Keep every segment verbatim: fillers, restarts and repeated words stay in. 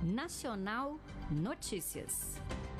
Nacional Notícias.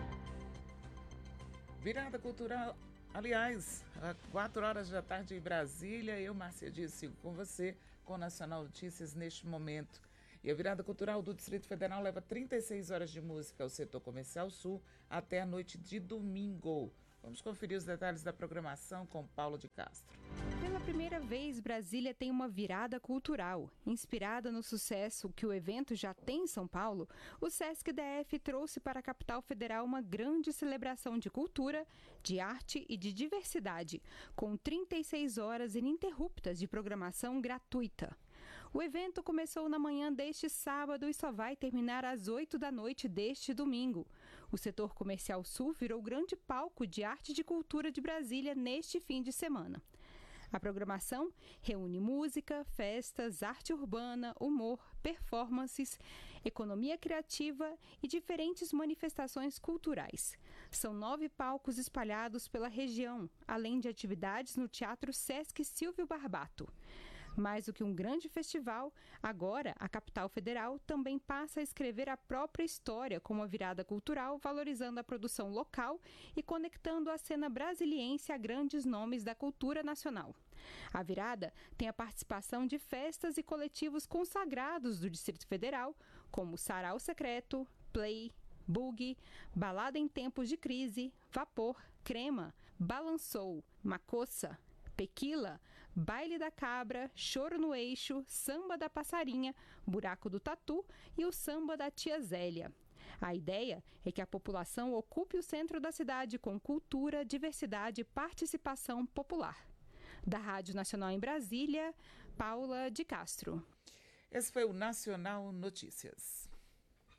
Virada cultural, aliás, às quatro horas da tarde em Brasília, eu, Márcia Dias, sigo com você com Nacional Notícias neste momento. E a virada cultural do Distrito Federal leva trinta e seis horas de música ao setor comercial sul até a noite de domingo. Vamos conferir os detalhes da programação com Paulo de Castro. Pela primeira vez, Brasília tem uma virada cultural. Inspirada no sucesso que o evento já tem em São Paulo, o Sesc D F trouxe para a capital federal uma grande celebração de cultura, de arte e de diversidade, com trinta e seis horas ininterruptas de programação gratuita. O evento começou na manhã deste sábado e só vai terminar às oito da noite deste domingo. O setor comercial sul virou grande palco de arte e de cultura de Brasília neste fim de semana. A programação reúne música, festas, arte urbana, humor, performances, economia criativa e diferentes manifestações culturais. São nove palcos espalhados pela região, além de atividades no Teatro Sesc Silvio Barbato. Mais do que um grande festival, agora a capital federal também passa a escrever a própria história com uma virada cultural, valorizando a produção local e conectando a cena brasiliense a grandes nomes da cultura nacional. A virada tem a participação de festas e coletivos consagrados do Distrito Federal, como Sarau Secreto, Play, Bug, Balada em Tempos de Crise, Vapor, Crema, Balançou, Macossa, Pequila, Baile da Cabra, Choro no Eixo, Samba da Passarinha, Buraco do Tatu e o Samba da Tia Zélia. A ideia é que a população ocupe o centro da cidade com cultura, diversidade e participação popular. Da Rádio Nacional em Brasília, Paula de Castro. Esse foi o Nacional Notícias.